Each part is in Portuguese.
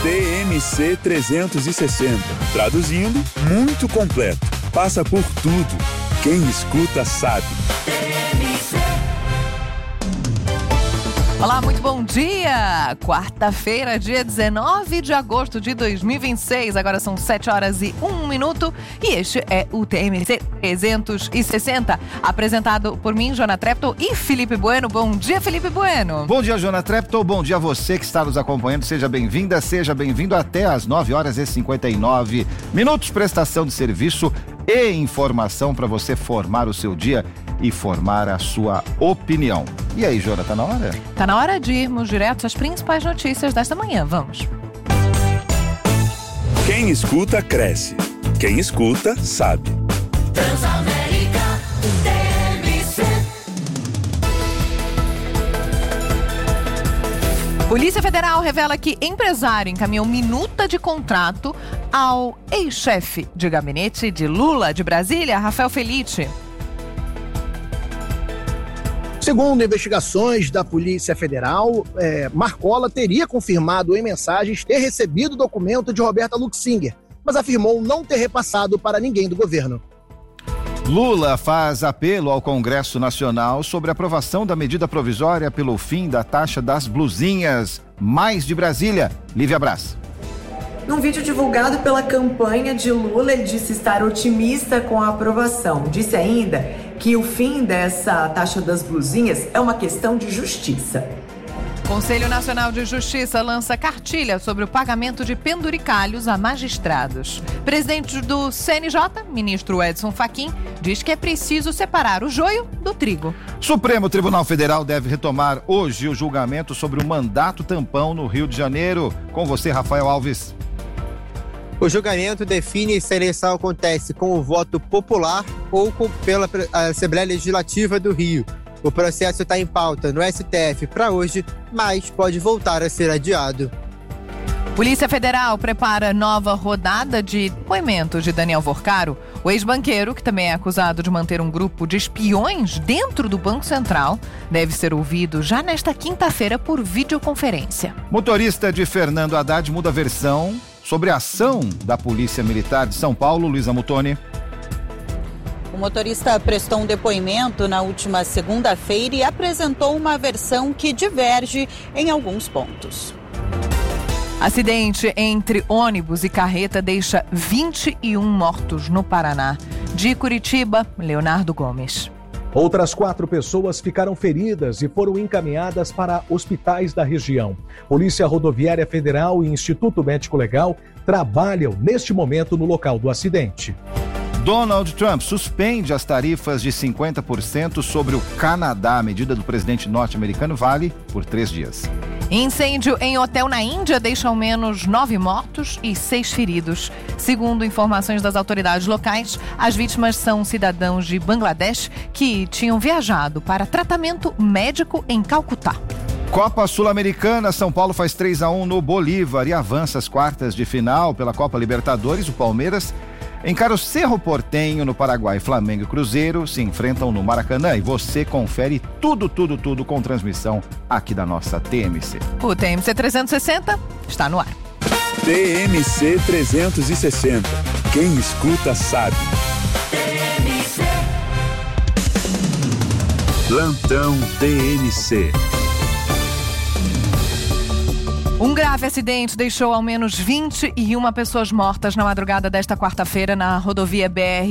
TMC 360. Traduzindo, muito completo. Passa por tudo. Quem escuta sabe. Olá, muito bom dia! Quarta-feira, dia 19 de agosto de 2026. Agora são 7h01 e este é o TMC 360, apresentado por mim, Jona Treptow e Felipe Bueno. Bom dia, Felipe Bueno! Bom dia, Jona Treptow. Bom dia a você que está nos acompanhando. Seja bem-vinda, seja bem-vindo até às 9h59. Prestação de serviço e informação para você formar o seu dia e formar a sua opinião. E aí, Jona, tá na hora? Tá na hora de irmos direto às principais notícias desta manhã. Vamos. Quem escuta, cresce. Quem escuta, sabe. Transamérica TMC. Polícia Federal revela que empresário encaminhou minuta de contrato ao ex-chefe de gabinete de Lula de Brasília, Rafael Felitti. Segundo investigações da Polícia Federal, Marcola teria confirmado em mensagens ter recebido o documento de Roberta Luxinger, mas afirmou não ter repassado para ninguém do governo. Lula faz apelo ao Congresso Nacional sobre a aprovação da medida provisória pelo fim da taxa das blusinhas. Mais de Brasília, Lívia Braz. Num vídeo divulgado pela campanha de Lula, ele disse estar otimista com a aprovação. Disse ainda que o fim dessa taxa das blusinhas é uma questão de justiça. Conselho Nacional de Justiça lança cartilha sobre o pagamento de penduricalhos a magistrados. Presidente do CNJ, ministro Edson Fachin, diz que é preciso separar o joio do trigo. Supremo Tribunal Federal deve retomar hoje o julgamento sobre o mandato tampão no Rio de Janeiro. Com você, Rafael Alves. O julgamento define se a eleição acontece com o voto popular ou pela Assembleia Legislativa do Rio. O processo está em pauta no STF para hoje, mas pode voltar a ser adiado. Polícia Federal prepara nova rodada de depoimentos de Daniel Vorcaro, o ex-banqueiro, que também é acusado de manter um grupo de espiões dentro do Banco Central, deve ser ouvido já nesta quinta-feira por videoconferência. Motorista de Fernando Haddad muda a versão sobre a ação da Polícia Militar de São Paulo, Luísa Mutoni. O motorista prestou um depoimento na última segunda-feira e apresentou uma versão que diverge em alguns pontos. Acidente entre ônibus e carreta deixa 21 mortos no Paraná. De Curitiba, Leonardo Gomes. Outras 4 pessoas ficaram feridas e foram encaminhadas para hospitais da região. Polícia Rodoviária Federal e Instituto Médico Legal trabalham neste momento no local do acidente. Donald Trump suspende as tarifas de 50% sobre o Canadá. A medida do presidente norte-americano vale por 3 dias. Incêndio em hotel na Índia deixa ao menos 9 mortos e 6 feridos. Segundo informações das autoridades locais, as vítimas são cidadãos de Bangladesh que tinham viajado para tratamento médico em Calcutá. Copa Sul-Americana, São Paulo faz 3-1 no Bolívar e avança às quartas de final pela Copa Libertadores. O Palmeiras encara o Cerro Porteño no Paraguai. Flamengo e Cruzeiro se enfrentam no Maracanã e você confere tudo com transmissão aqui da nossa TMC. O TMC 360 está no ar. TMC 360. Quem escuta sabe. TMC. Plantão TMC. Um grave acidente deixou ao menos 21 pessoas mortas na madrugada desta quarta-feira na rodovia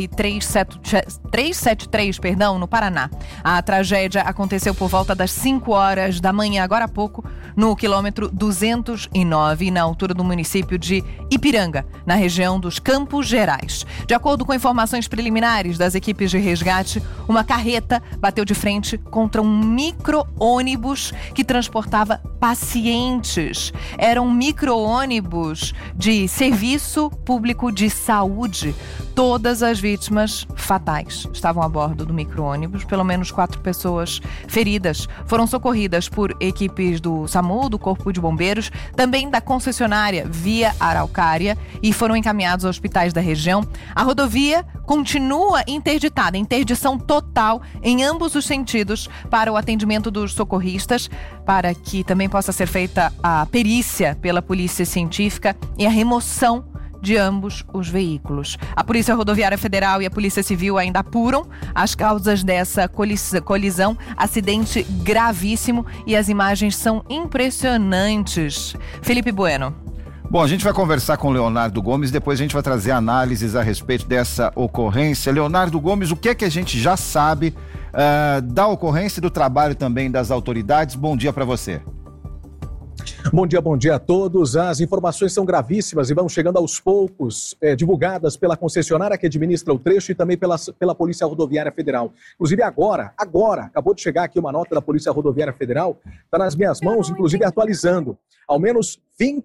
BR-373, no Paraná. A tragédia aconteceu por volta das 5 horas da manhã, agora há pouco, no quilômetro 209, na altura do município de Ipiranga, na região dos Campos Gerais. De acordo com informações preliminares das equipes de resgate, uma carreta bateu de frente contra um micro-ônibus que transportava pacientes. Era um micro-ônibus de serviço público de saúde. Todas as vítimas fatais estavam a bordo do micro-ônibus. Pelo menos 4 pessoas feridas foram socorridas por equipes do SAMU, do Corpo de Bombeiros, também da concessionária Via Araucária, e foram encaminhados a hospitais da região. A rodovia continua interditada, interdição total em ambos os sentidos para o atendimento dos socorristas, para que também possa ser feita a perícia pela Polícia Científica e a remoção de ambos os veículos. A Polícia Rodoviária Federal e a Polícia Civil ainda apuram as causas dessa colisão, acidente gravíssimo, e as imagens são impressionantes. Felipe Bueno. Bom, a gente vai conversar com o Leonardo Gomes, depois a gente vai trazer análises a respeito dessa ocorrência. Leonardo Gomes, o que é que a gente já sabe da ocorrência e do trabalho também das autoridades? Bom dia para você. Bom dia a todos. As informações são gravíssimas e vão chegando aos poucos, divulgadas pela concessionária que administra o trecho e também pela Polícia Rodoviária Federal. Inclusive agora, acabou de chegar aqui uma nota da Polícia Rodoviária Federal, está nas minhas mãos, inclusive atualizando. Ao menos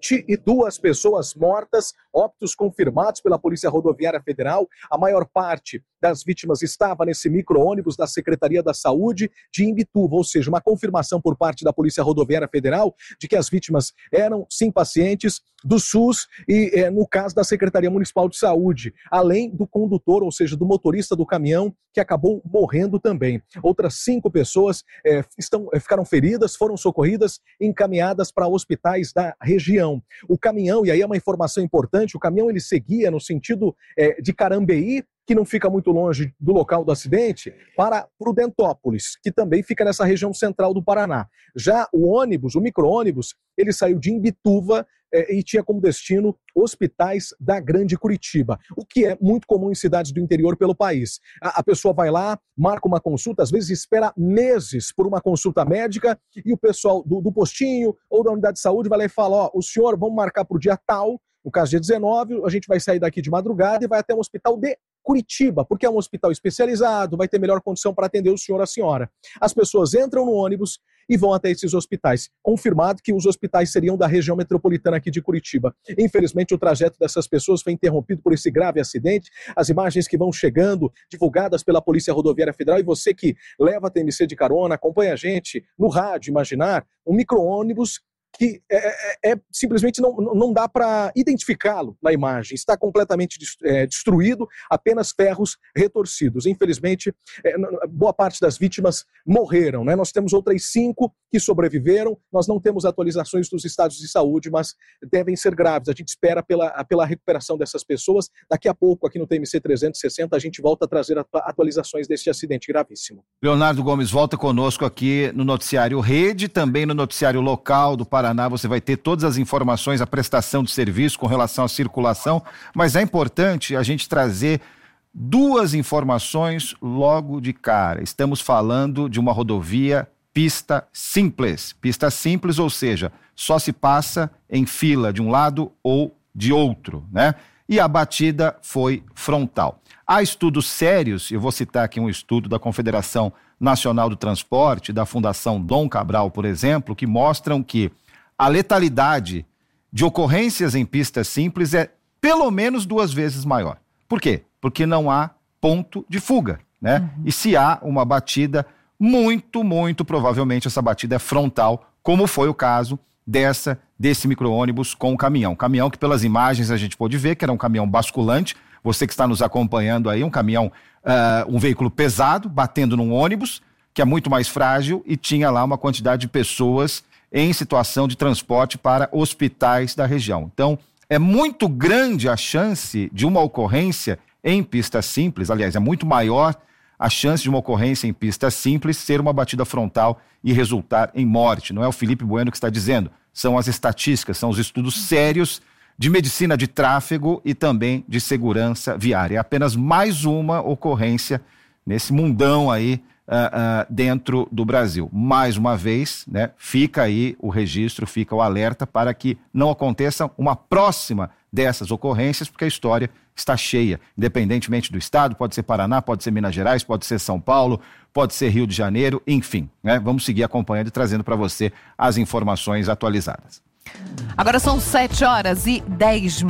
22 pessoas mortas, óbitos confirmados pela Polícia Rodoviária Federal. A maior parte das vítimas estava nesse micro-ônibus da Secretaria da Saúde de Imbituva, ou seja, uma confirmação por parte da Polícia Rodoviária Federal de que as vítimas eram, sim, pacientes do SUS e, no caso da Secretaria Municipal de Saúde, além do condutor, ou seja, do motorista do caminhão, que acabou morrendo também. Outras 5 pessoas ficaram feridas, foram socorridas e encaminhadas para hospitais da região. O caminhão, e aí é uma informação importante, o caminhão ele seguia no sentido de Carambeí, que não fica muito longe do local do acidente, para Prudentópolis, que também fica nessa região central do Paraná. Já o micro-ônibus, ele saiu de Imbituva e tinha como destino hospitais da Grande Curitiba, o que é muito comum em cidades do interior pelo país. A pessoa vai lá, marca uma consulta, às vezes espera meses por uma consulta médica e o pessoal do postinho ou da unidade de saúde vai lá e fala, o senhor, vamos marcar para o dia tal, no caso dia 19, a gente vai sair daqui de madrugada e vai até um hospital de Curitiba, porque é um hospital especializado, vai ter melhor condição para atender o senhor ou a senhora. As pessoas entram no ônibus e vão até esses hospitais. Confirmado que os hospitais seriam da região metropolitana aqui de Curitiba. Infelizmente, o trajeto dessas pessoas foi interrompido por esse grave acidente. As imagens que vão chegando, divulgadas pela Polícia Rodoviária Federal, e você que leva a TMC de carona, acompanha a gente no rádio, imaginar um micro-ônibus que simplesmente não dá para identificá-lo na imagem. Está completamente destruído, apenas ferros retorcidos. Infelizmente, boa parte das vítimas morreram, né? Nós temos outras 5 que sobreviveram. Nós não temos atualizações dos estados de saúde, mas devem ser graves. A gente espera pela recuperação dessas pessoas. Daqui a pouco, aqui no TMC 360, a gente volta a trazer atualizações deste acidente gravíssimo. Leonardo Gomes volta conosco aqui no noticiário Rede, também no noticiário local do Paraná. Você vai ter todas as informações, a prestação de serviço com relação à circulação, mas é importante a gente trazer 2 informações logo de cara. Estamos falando de uma rodovia pista simples. Pista simples, ou seja, só se passa em fila de um lado ou de outro, né? E a batida foi frontal. Há estudos sérios, eu vou citar aqui um estudo da Confederação Nacional do Transporte, da Fundação Dom Cabral, por exemplo, que mostram que a letalidade de ocorrências em pistas simples é pelo menos 2 vezes maior. Por quê? Porque não há ponto de fuga, né? E se há uma batida, muito provavelmente essa batida é frontal, como foi o caso desse micro-ônibus com o caminhão. Caminhão que pelas imagens a gente pôde ver que era um caminhão basculante. Você que está nos acompanhando aí, um caminhão, um veículo pesado, batendo num ônibus, que é muito mais frágil, e tinha lá uma quantidade de pessoas em situação de transporte para hospitais da região. Então, é muito grande a chance de uma ocorrência em pista simples, aliás, é muito maior a chance de uma ocorrência em pista simples ser uma batida frontal e resultar em morte. Não é o Felipe Bueno que está dizendo, são as estatísticas, são os estudos sérios de medicina de tráfego e também de segurança viária. É apenas mais uma ocorrência nesse mundão aí, dentro do Brasil. Mais uma vez, né, fica aí o registro, fica o alerta para que não aconteça uma próxima dessas ocorrências, porque a história está cheia, independentemente do estado, pode ser Paraná, pode ser Minas Gerais, pode ser São Paulo, pode ser Rio de Janeiro, enfim, né, vamos seguir acompanhando e trazendo para você as informações atualizadas. Agora são 7h10.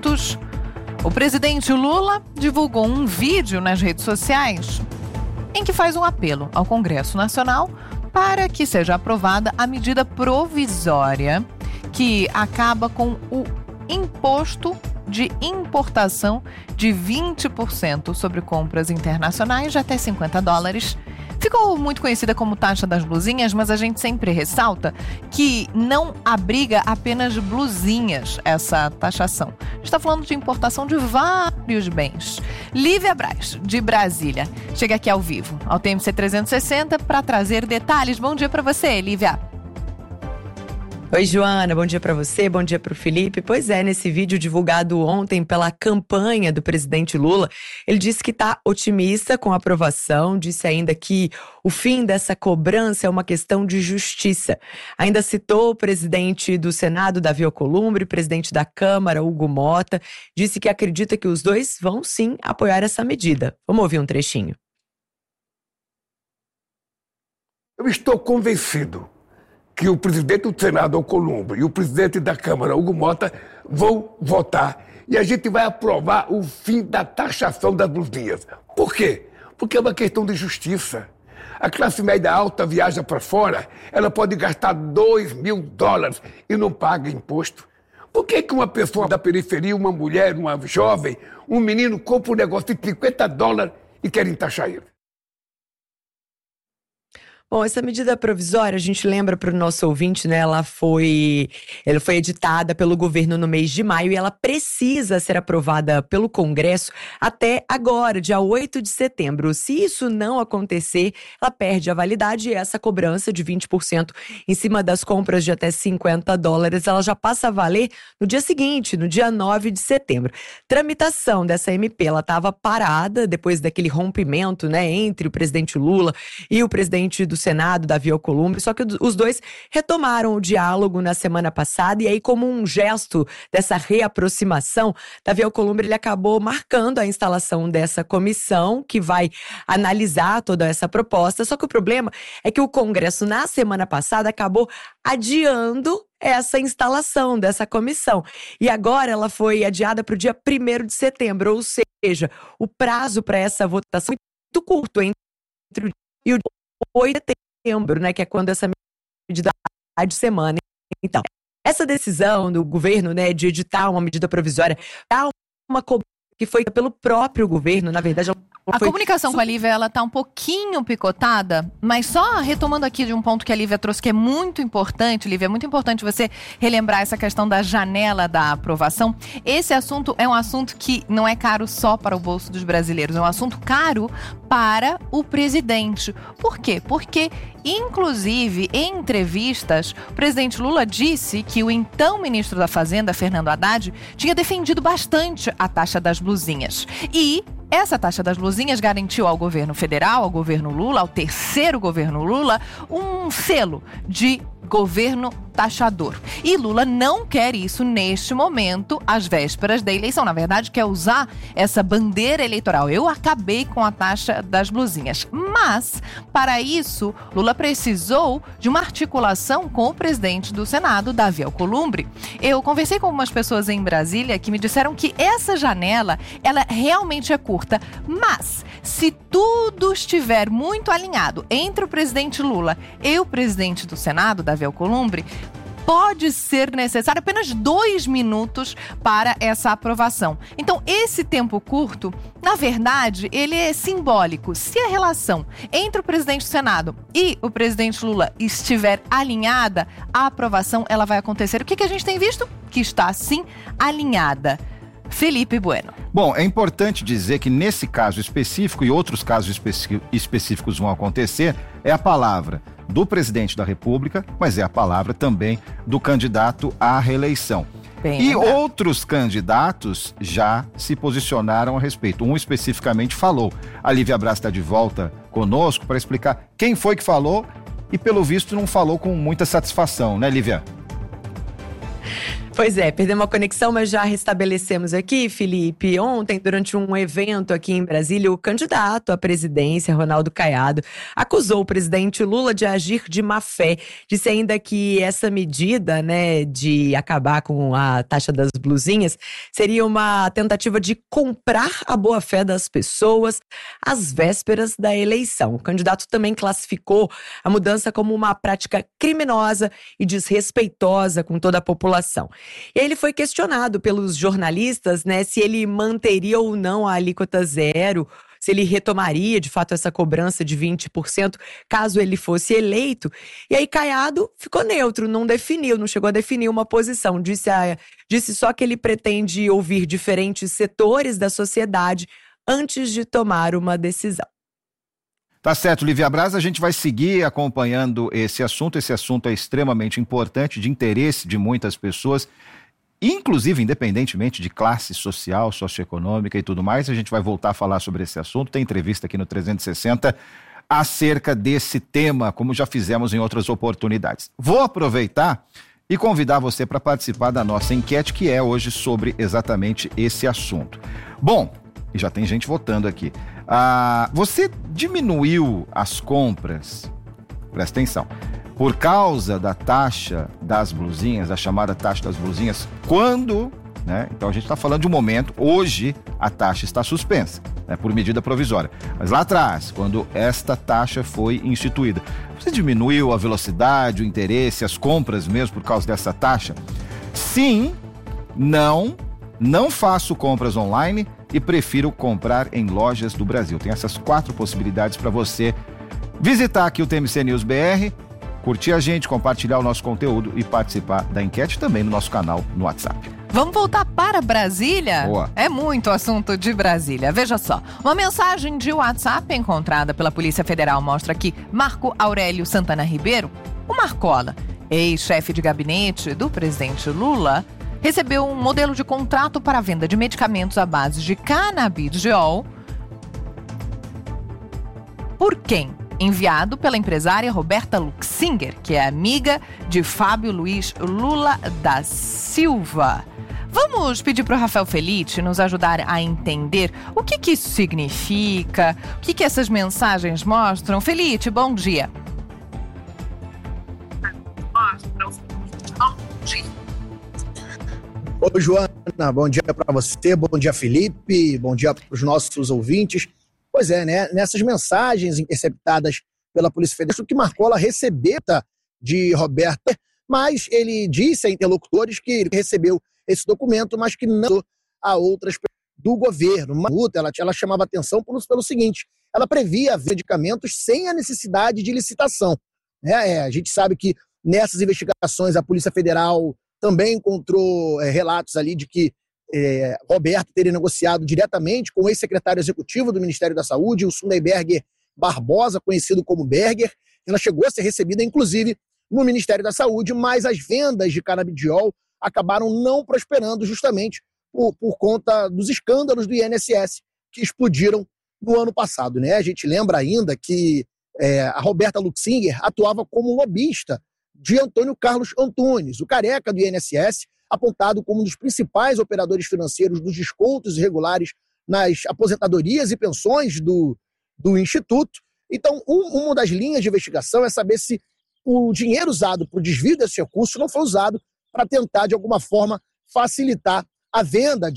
O presidente Lula divulgou um vídeo nas redes sociais em que faz um apelo ao Congresso Nacional para que seja aprovada a medida provisória que acaba com o imposto de importação de 20% sobre compras internacionais de até $50. Ficou muito conhecida como taxa das blusinhas, mas a gente sempre ressalta que não abriga apenas blusinhas essa taxação. A gente está falando de importação de vários bens. Lívia Braz, de Brasília, chega aqui ao vivo, ao TMC 360, para trazer detalhes. Bom dia para você, Lívia. Oi, Joana, bom dia para você, bom dia para o Felipe. Pois é, nesse vídeo divulgado ontem pela campanha do presidente Lula, ele disse que está otimista com a aprovação, disse ainda que o fim dessa cobrança é uma questão de justiça. Ainda citou o presidente do Senado, Davi Alcolumbre, presidente da Câmara, Hugo Mota, disse que acredita que os dois vão sim apoiar essa medida. Vamos ouvir um trechinho. Eu estou convencido que o presidente do Senado, Alcolumbre, e o presidente da Câmara, Hugo Mota, vão votar. E a gente vai aprovar o fim da taxação das blusinhas. Por quê? Porque é uma questão de justiça. A classe média alta viaja para fora, ela pode gastar $2.000 e não paga imposto. Por que uma pessoa da periferia, uma mulher, uma jovem, um menino, compra um negócio de $50 e querem taxar ele? Bom, essa medida provisória, a gente lembra para o nosso ouvinte, né? Ela foi editada pelo governo no mês de maio e ela precisa ser aprovada pelo Congresso até agora, dia 8 de setembro. Se isso não acontecer, ela perde a validade e essa cobrança de 20% em cima das compras de até $50, ela já passa a valer no dia seguinte, no dia 9 de setembro. Tramitação dessa MP, ela estava parada depois daquele rompimento, né, entre o presidente Lula e o presidente do Senado, Davi Alcolumbre, só que os dois retomaram o diálogo na semana passada e aí, como um gesto dessa reaproximação, Davi Alcolumbre ele acabou marcando a instalação dessa comissão que vai analisar toda essa proposta, só que o problema é que o Congresso na semana passada acabou adiando essa instalação dessa comissão. E agora ela foi adiada para o dia 1º de setembro, ou seja, o prazo para essa votação é muito curto, entre o dia 8 de setembro, né, que é quando essa medida de semana. Então, essa decisão do governo, né, de editar uma medida provisória, uma cobrança que foi pelo próprio governo, na verdade, a comunicação com a Lívia, ela tá um pouquinho picotada, mas só retomando aqui de um ponto que a Lívia trouxe, que é muito importante, Lívia, é muito importante você relembrar essa questão da janela da aprovação. Esse assunto é um assunto que não é caro só para o bolso dos brasileiros, é um assunto caro para o presidente. Por quê? Porque, inclusive, em entrevistas, o presidente Lula disse que o então ministro da Fazenda, Fernando Haddad, tinha defendido bastante a taxa das blusinhas. E essa taxa das blusinhas garantiu ao governo federal, ao governo Lula, ao terceiro governo Lula, um selo de governo taxador. E Lula não quer isso neste momento, às vésperas da eleição. Na verdade, quer usar essa bandeira eleitoral. Eu acabei com a taxa das blusinhas. Mas, para isso, Lula precisou de uma articulação com o presidente do Senado, Davi Alcolumbre. Eu conversei com algumas pessoas em Brasília que me disseram que essa janela, ela realmente é curta. Mas, se tudo estiver muito alinhado entre o presidente Lula e o presidente do Senado, Davi Alcolumbre, pode ser necessário apenas 2 minutos para essa aprovação. Então, esse tempo curto, na verdade, ele é simbólico. Se a relação entre o presidente do Senado e o presidente Lula estiver alinhada, a aprovação ela vai acontecer. O que a gente tem visto? Que está, sim, alinhada. Felipe Bueno. Bom, é importante dizer que nesse caso específico, e outros casos específicos vão acontecer, é a palavra do presidente da República, mas é a palavra também do candidato à reeleição. E outros candidatos já se posicionaram a respeito. Um especificamente falou. A Lívia Braz está de volta conosco para explicar quem foi que falou e, pelo visto, não falou com muita satisfação, né, Lívia? Pois é, perdemos a conexão, mas já restabelecemos aqui, Felipe. Ontem, durante um evento aqui em Brasília, o candidato à presidência, Ronaldo Caiado, acusou o presidente Lula de agir de má fé. Disse ainda que essa medida, né, de acabar com a taxa das blusinhas seria uma tentativa de comprar a boa-fé das pessoas às vésperas da eleição. O candidato também classificou a mudança como uma prática criminosa e desrespeitosa com toda a população. E aí ele foi questionado pelos jornalistas, né, se ele manteria ou não a alíquota zero, se ele retomaria, de fato, essa cobrança de 20%, caso ele fosse eleito. E aí Caiado ficou neutro, não chegou a definir uma posição. Disse só que ele pretende ouvir diferentes setores da sociedade antes de tomar uma decisão. Tá certo, Lívia Braz, a gente vai seguir acompanhando esse assunto. Esse assunto é extremamente importante, de interesse de muitas pessoas, inclusive independentemente de classe social, socioeconômica e tudo mais. A gente vai voltar a falar sobre esse assunto. Tem entrevista aqui no 360 acerca desse tema, como já fizemos em outras oportunidades. Vou aproveitar e convidar você para participar da nossa enquete, que é hoje sobre exatamente esse assunto. Bom, e já tem gente votando aqui. Você diminuiu as compras, presta atenção, por causa da taxa das blusinhas, a chamada taxa das blusinhas, quando, né? Então a gente está falando de um momento, hoje a taxa está suspensa, né, por medida provisória. Mas lá atrás, quando esta taxa foi instituída, você diminuiu a velocidade, o interesse, as compras mesmo por causa dessa taxa? Sim, não faço compras online e prefiro comprar em lojas do Brasil. Tem essas 4 possibilidades para você visitar aqui o TMC News BR, curtir a gente, compartilhar o nosso conteúdo e participar da enquete também no nosso canal no WhatsApp. Vamos voltar para Brasília? Boa. É muito assunto de Brasília. Veja só, uma mensagem de WhatsApp encontrada pela Polícia Federal mostra que Marco Aurélio Santana Ribeiro, o Marcola, ex-chefe de gabinete do presidente Lula, recebeu um modelo de contrato para a venda de medicamentos à base de canabidiol. Por quem? Enviado pela empresária Roberta Luxinger, que é amiga de Fábio Luiz Lula da Silva. Vamos pedir para o Rafael Felitti nos ajudar a entender o que isso significa, o que essas mensagens mostram. Felitti, bom dia. Oi, Joana, bom dia para você, bom dia, Felipe, bom dia para os nossos ouvintes. Pois é, né? Nessas mensagens interceptadas pela Polícia Federal, que Marcola recebeu de Roberta, mas ele disse a interlocutores que ele recebeu esse documento, mas que não a outras do governo. Ela chamava atenção pelo seguinte: ela previa medicamentos sem a necessidade de licitação. A gente sabe que nessas investigações a Polícia Federal também encontrou relatos ali de que Roberto teria negociado diretamente com o ex-secretário executivo do Ministério da Saúde, o Sundayberger Barbosa, conhecido como Berger. Ela chegou a ser recebida, inclusive, no Ministério da Saúde, mas as vendas de canabidiol acabaram não prosperando justamente por conta dos escândalos do INSS que explodiram no ano passado. Né? A gente lembra ainda que a Roberta Luxinger atuava como lobista de Antônio Carlos Antunes, o careca do INSS, apontado como um dos principais operadores financeiros dos descontos irregulares nas aposentadorias e pensões do Instituto. Então, uma das linhas de investigação é saber se o dinheiro usado para o desvio desse recurso não foi usado para tentar, de alguma forma, facilitar a venda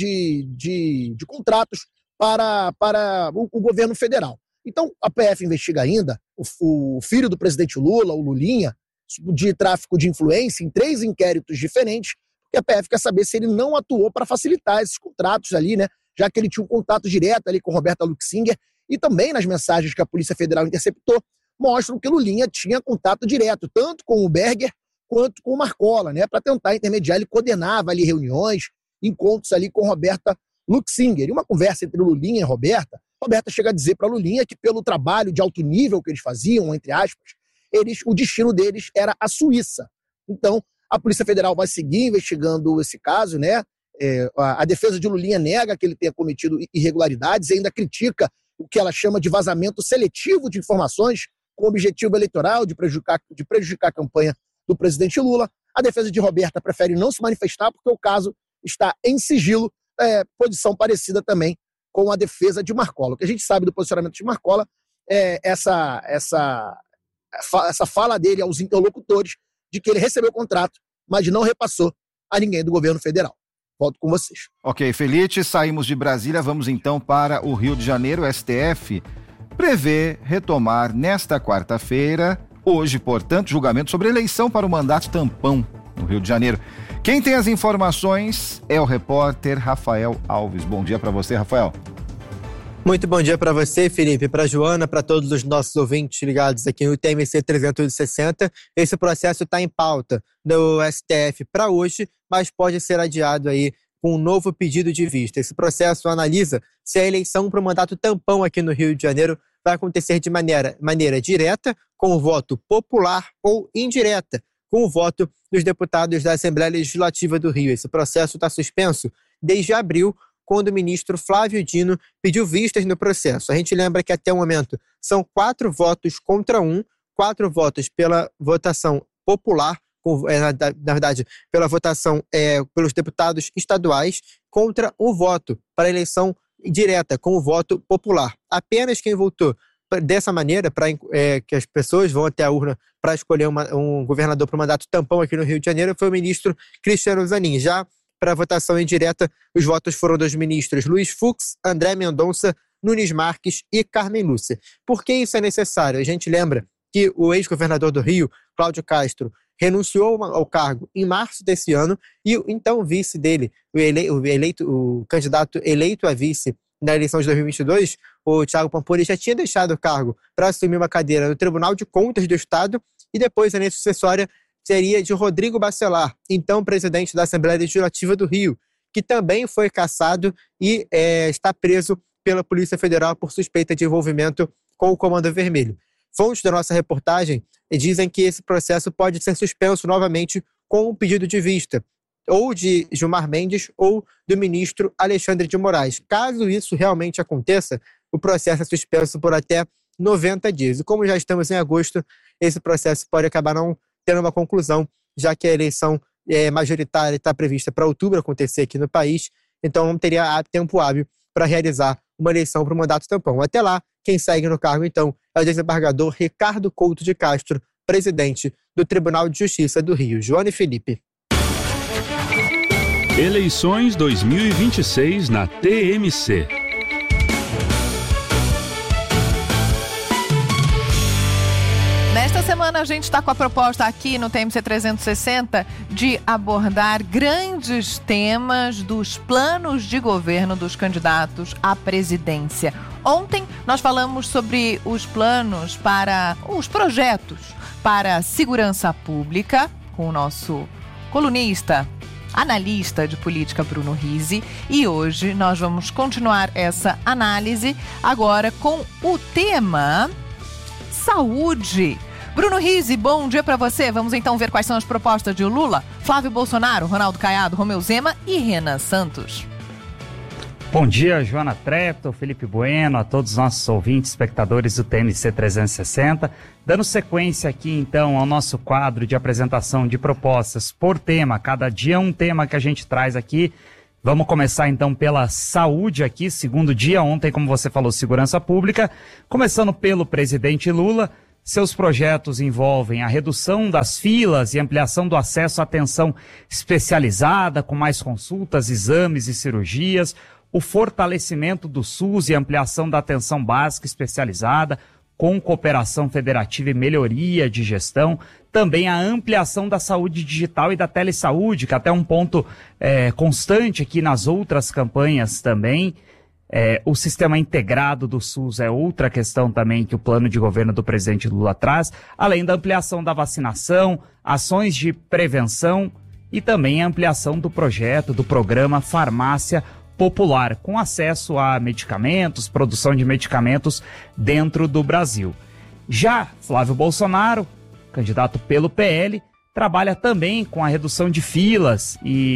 de contratos para o governo federal. Então, a PF investiga ainda o filho do presidente Lula, o Lulinha, de tráfico de influência em 3 inquéritos diferentes, porque a PF quer saber se ele não atuou para facilitar esses contratos ali, né? Já que ele tinha um contato direto ali com Roberta Luxinger, e também nas mensagens que a Polícia Federal interceptou, mostram que Lulinha tinha contato direto, tanto com o Berger quanto com o Marcola, né? Para tentar intermediar, ele coordenava ali reuniões, encontros ali com Roberta Luxinger. E uma conversa entre Lulinha e Roberta chega a dizer para Lulinha que pelo trabalho de alto nível que eles faziam, entre aspas, o destino deles era a Suíça. Então, a Polícia Federal vai seguir investigando esse caso, né? A defesa de Lulinha nega que ele tenha cometido irregularidades e ainda critica o que ela chama de vazamento seletivo de informações com o objetivo eleitoral de prejudicar a campanha do presidente Lula. A defesa de Roberta prefere não se manifestar porque o caso está em sigilo, posição parecida também com a defesa de Marcola. O que a gente sabe do posicionamento de Marcola é essa fala dele aos interlocutores de que ele recebeu o contrato, mas não repassou a ninguém do governo federal. Volto com vocês. Ok, Felitti, saímos de Brasília, vamos então para o Rio de Janeiro. O STF prevê retomar nesta quarta-feira, hoje, portanto, julgamento sobre eleição para o mandato tampão no Rio de Janeiro. Quem tem as informações é o repórter Rafael Alves. Bom dia para você, Rafael. Muito bom dia para você, Felipe, para a Joana, para todos os nossos ouvintes ligados aqui no TMC 360. Esse processo está em pauta do STF para hoje, mas pode ser adiado aí com um novo pedido de vista. Esse processo analisa se a eleição para o mandato tampão aqui no Rio de Janeiro vai acontecer de maneira direta, com o voto popular, ou indireta, com o voto dos deputados da Assembleia Legislativa do Rio. Esse processo está suspenso desde abril, quando o ministro Flávio Dino pediu vistas no processo. A gente lembra que até o momento são 4 votos contra 1, 4 votos pela votação popular, na verdade, pela votação pelos deputados estaduais, contra um voto para a eleição direta, com o voto popular. Apenas quem votou dessa maneira, que as pessoas vão até a urna para escolher um governador para o mandato tampão aqui no Rio de Janeiro, foi o ministro Cristiano Zanin. Já para a votação indireta, os votos foram dos ministros Luiz Fux, André Mendonça, Nunes Marques e Carmen Lúcia. Por que isso é necessário? A gente lembra que o ex-governador do Rio, Cláudio Castro, renunciou ao cargo em março desse ano e então o vice dele, o candidato eleito a vice na eleição de 2022, o Thiago Pampuri, já tinha deixado o cargo para assumir uma cadeira no Tribunal de Contas do Estado e depois a linha sucessória seria de Rodrigo Bacelar, então presidente da Assembleia Legislativa do Rio, que também foi cassado e está preso pela Polícia Federal por suspeita de envolvimento com o Comando Vermelho. Fontes da nossa reportagem dizem que esse processo pode ser suspenso novamente com um pedido de vista, ou de Gilmar Mendes ou do ministro Alexandre de Moraes. Caso isso realmente aconteça, o processo é suspenso por até 90 dias. E como já estamos em agosto, esse processo pode acabar não tendo uma conclusão, já que a eleição majoritária está prevista para outubro acontecer aqui no país, então não teria tempo hábil para realizar uma eleição para o mandato tampão. Até lá, quem segue no cargo, então, é o desembargador Ricardo Couto de Castro, presidente do Tribunal de Justiça do Rio. Joana e Felipe. Eleições 2026 na TMC. Nesta semana a gente está com a proposta aqui no TMC 360 de abordar grandes temas dos planos de governo dos candidatos à presidência. Ontem nós falamos sobre os planos os projetos para a segurança pública com o nosso colunista, analista de política Bruno Rizzi, e hoje nós vamos continuar essa análise agora com o tema saúde. Bruno Rizzi, bom dia para você. Vamos então ver quais são as propostas de Lula, Flávio Bolsonaro, Ronaldo Caiado, Romeu Zema e Renan Santos. Bom dia, Joana Trepto, Felipe Bueno, a todos os nossos ouvintes, espectadores do TMC 360. Dando sequência aqui, então, ao nosso quadro de apresentação de propostas por tema. Cada dia um tema que a gente traz aqui. Vamos começar, então, pela saúde aqui, segundo dia. Ontem, como você falou, segurança pública. Começando pelo presidente Lula. Seus projetos envolvem a redução das filas e ampliação do acesso à atenção especializada, com mais consultas, exames e cirurgias, o fortalecimento do SUS e ampliação da atenção básica especializada, com cooperação federativa e melhoria de gestão, também a ampliação da saúde digital e da telesaúde, que até é um ponto constante aqui nas outras campanhas também. O sistema integrado do SUS é outra questão também que o plano de governo do presidente Lula traz, além da ampliação da vacinação, ações de prevenção e também a ampliação do projeto, do programa Farmácia Popular, com acesso a medicamentos, produção de medicamentos dentro do Brasil. Já Flávio Bolsonaro, candidato pelo PL, trabalha também com a redução de filas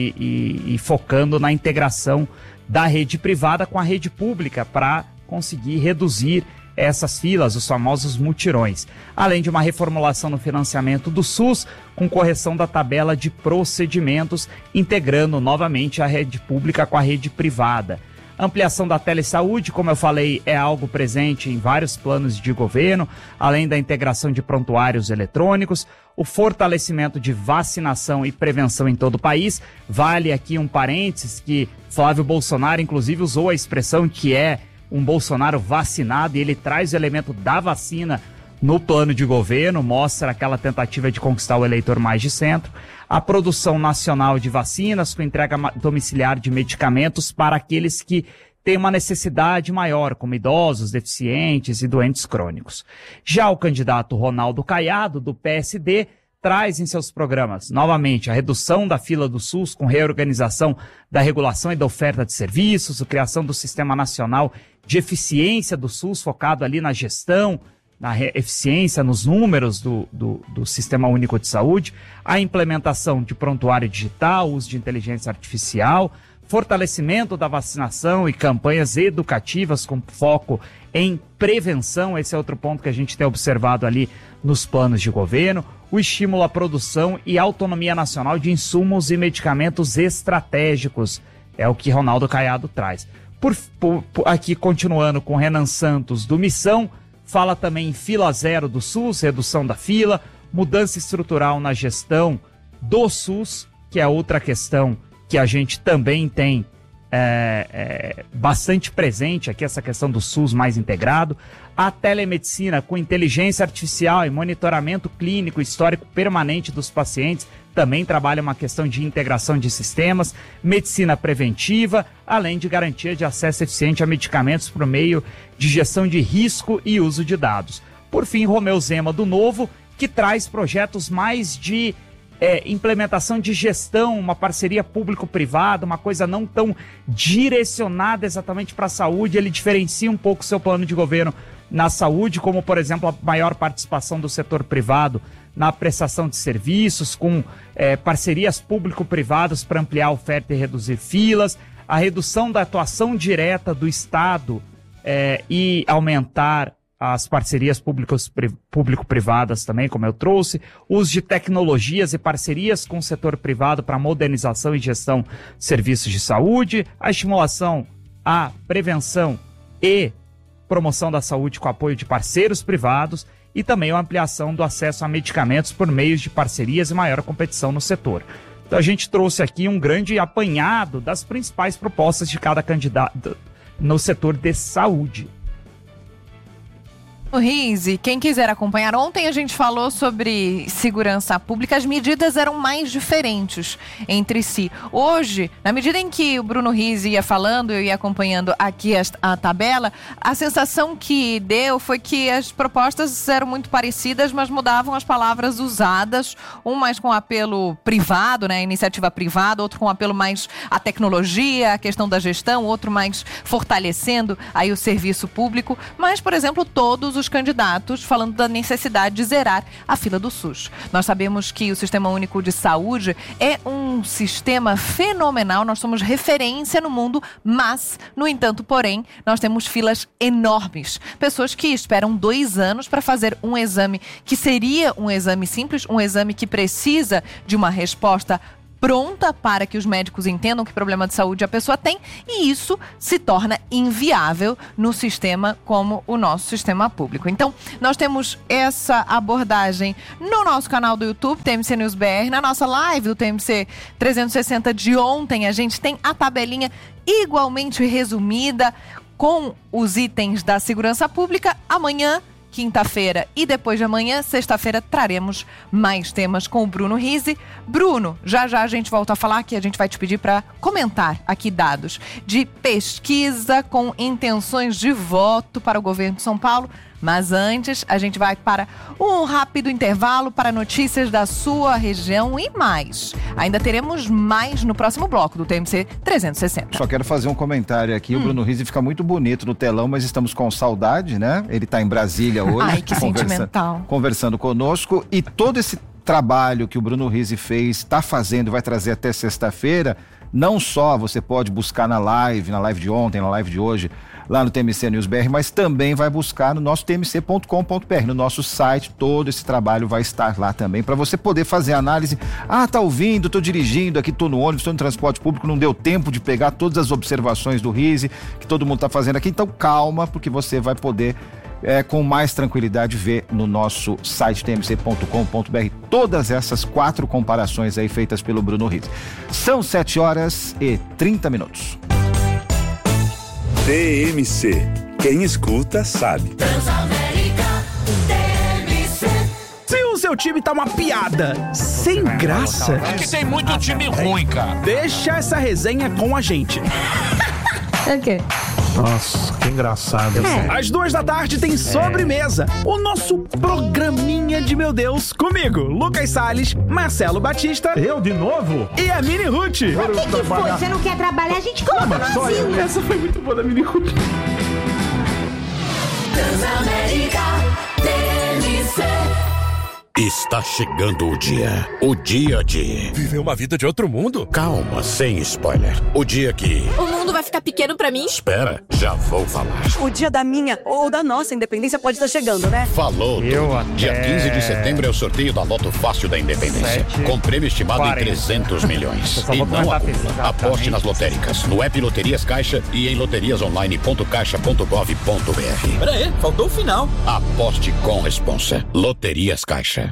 e focando na integração da rede privada com a rede pública para conseguir reduzir essas filas, os famosos mutirões. Além de uma reformulação no financiamento do SUS, com correção da tabela de procedimentos, integrando novamente a rede pública com a rede privada. Ampliação da telesaúde, como eu falei, é algo presente em vários planos de governo, além da integração de prontuários eletrônicos, o fortalecimento de vacinação e prevenção em todo o país. Vale aqui um parênteses que Flávio Bolsonaro, inclusive, usou a expressão que é um Bolsonaro vacinado, e ele traz o elemento da vacina no plano de governo, mostra aquela tentativa de conquistar o eleitor mais de centro. a produção nacional de vacinas com entrega domiciliar de medicamentos para aqueles que têm uma necessidade maior, como idosos, deficientes e doentes crônicos. Já o candidato Ronaldo Caiado, do PSD, traz em seus programas, novamente, a redução da fila do SUS com reorganização da regulação e da oferta de serviços, a criação do Sistema Nacional de Eficiência do SUS, focado ali na gestão, na eficiência, nos números do Sistema Único de Saúde, a implementação de prontuário digital, uso de inteligência artificial, fortalecimento da vacinação e campanhas educativas com foco em prevenção. Esse é outro ponto que a gente tem observado ali nos planos de governo. O estímulo à produção e autonomia nacional de insumos e medicamentos estratégicos é o que Ronaldo Caiado traz. Aqui, continuando com Renan Santos, do Missão, fala também em fila zero do SUS, redução da fila, mudança estrutural na gestão do SUS, que é outra questão que a gente também tem bastante presente aqui, essa questão do SUS mais integrado, a telemedicina com inteligência artificial e monitoramento clínico histórico permanente dos pacientes, também trabalha uma questão de integração de sistemas, medicina preventiva, além de garantia de acesso eficiente a medicamentos por meio de gestão de risco e uso de dados. Por fim, Romeu Zema, do Novo, que traz projetos mais de implementação de gestão, uma parceria público-privada, uma coisa não tão direcionada exatamente para a saúde. Ele diferencia um pouco o seu plano de governo na saúde, como, por exemplo, a maior participação do setor privado na prestação de serviços, com parcerias público-privadas para ampliar a oferta e reduzir filas, a redução da atuação direta do Estado e aumentar as parcerias público-privadas também, como eu trouxe, uso de tecnologias e parcerias com o setor privado para modernização e gestão de serviços de saúde, a estimulação à prevenção e promoção da saúde com apoio de parceiros privados e também a ampliação do acesso a medicamentos por meio de parcerias e maior competição no setor. Então a gente trouxe aqui um grande apanhado das principais propostas de cada candidato no setor de saúde. Rizzi, quem quiser acompanhar, ontem a gente falou sobre segurança pública, as medidas eram mais diferentes entre si. Hoje, na medida em que o Bruno Rizzi ia falando, eu ia acompanhando aqui a tabela, a sensação que deu foi que as propostas eram muito parecidas, mas mudavam as palavras usadas, um mais com apelo privado, né, iniciativa privada, outro com apelo mais à tecnologia, à questão da gestão, outro mais fortalecendo aí o serviço público, mas, por exemplo, todos os candidatos falando da necessidade de zerar a fila do SUS. Nós sabemos que o Sistema Único de Saúde é um sistema fenomenal, nós somos referência no mundo, mas, no entanto, porém, nós temos filas enormes. Pessoas que esperam 2 anos para fazer um exame que seria um exame simples, um exame que precisa de uma resposta pronta para que os médicos entendam que problema de saúde a pessoa tem, e isso se torna inviável no sistema como o nosso sistema público. Então, nós temos essa abordagem no nosso canal do YouTube, TMC News BR, na nossa live do TMC 360 de ontem, a gente tem a tabelinha igualmente resumida com os itens da segurança pública. Amanhã, quinta-feira e depois de amanhã, sexta-feira, traremos mais temas com o Bruno Rizzi. Bruno, já a gente volta a falar que a gente vai te pedir para comentar aqui dados de pesquisa com intenções de voto para o governo de São Paulo. Mas antes, a gente vai para um rápido intervalo para notícias da sua região e mais. Ainda teremos mais no próximo bloco do TMC 360. Só quero fazer um comentário aqui. O Bruno Rizzi fica muito bonito no telão, mas estamos com saudade, né? Ele está em Brasília hoje. Ai, que sentimental. Conversando conosco. E todo esse trabalho que o Bruno Rizzi fez, está fazendo, vai trazer até sexta-feira. Não só você pode buscar na live de ontem, na live de hoje, lá no TMC News BR, mas também vai buscar no nosso tmc.com.br, no nosso site. Todo esse trabalho vai estar lá também, para você poder fazer análise. Tá ouvindo, tô dirigindo aqui, tô no ônibus, tô no transporte público, não deu tempo de pegar todas as observações do Rizzi, que todo mundo tá fazendo aqui, então calma, porque você vai poder com mais tranquilidade ver no nosso site tmc.com.br todas essas 4 comparações aí feitas pelo Bruno Rizzi. São 7h30. TMC. Quem escuta sabe. Transamérica, TMC. Se o seu meu time tá uma piada. Sem graça. É que tem muito time ruim, cara. Deixa essa resenha com a gente. É o quê? Nossa, que engraçado. Às 2h tem Sobremesa, o nosso programinha de meu Deus, comigo, Lucas Salles, Marcelo Batista. Eu de novo? E a Mini Ruth. O que foi? Você não quer trabalhar? A gente coloca no asilo. Essa foi muito boa da Mini Ruth. Transamérica TMC. Está chegando o dia de... Viver uma vida de outro mundo? Calma, sem spoiler. O dia que... O mundo vai ficar pequeno pra mim? Espera, já vou falar. O dia da minha ou da nossa independência pode estar chegando, né? Falou tudo. até... Dia 15 de setembro é o sorteio da Loto Fácil da Independência. Com prêmio estimado em 300 milhões. E não aposte nas lotéricas, no app Loterias Caixa e em loteriasonline.caixa.gov.br. Pera aí, faltou o final. Aposte com responsa. Loterias Caixa.